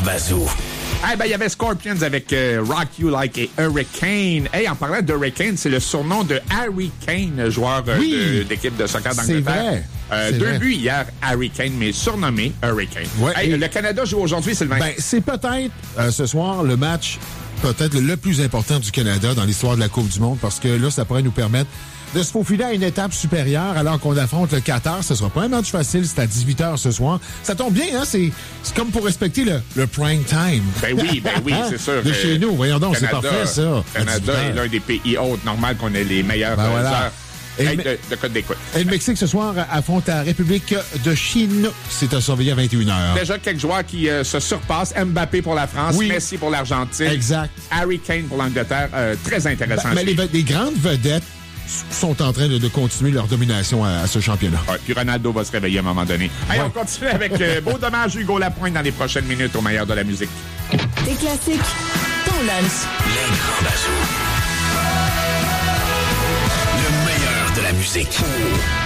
grands bazous. Eh ben, il y avait Scorpions avec Rock You Like a Hurricane. Hey, en parlant d'Hurricane, c'est le surnom de Harry Kane, joueur d'équipe de soccer d'Angleterre. C'est vrai. 2 buts hier, Harry Kane, mais surnommé Hurricane. Ouais, hey, le Canada joue aujourd'hui, Sylvain. Ben, c'est peut-être ce soir le match peut-être le plus important du Canada dans l'histoire de la Coupe du Monde, parce que là, ça pourrait nous permettre de se faufiler à une étape supérieure alors qu'on affronte le Qatar. Ce sera pas un match facile, c'est à 18h ce soir. Ça tombe bien, hein? C'est comme pour respecter le prime time. Ben oui, c'est sûr. De chez nous, voyons donc, Canada, c'est parfait, ça. Le Canada est l'un des pays hôtes, normal qu'on ait les meilleurs heures. De code d'écoute. Et le Mexique, ce soir, affronte la République de Chine. C'est à surveiller à 21h. Déjà, quelques joueurs qui se surpassent. Mbappé pour la France, Messi pour l'Argentine. Exact. Harry Kane pour l'Angleterre. Très intéressant. Mais les grandes vedettes sont en train de continuer leur domination à ce championnat. Ouais, puis Ronaldo va se réveiller à un moment donné. Allez, on continue avec Beau Dommage, Hugo Lapointe dans les prochaines minutes au meilleur de la musique. Des classiques, ton lunch. Les grands bazous. Le meilleur de la musique.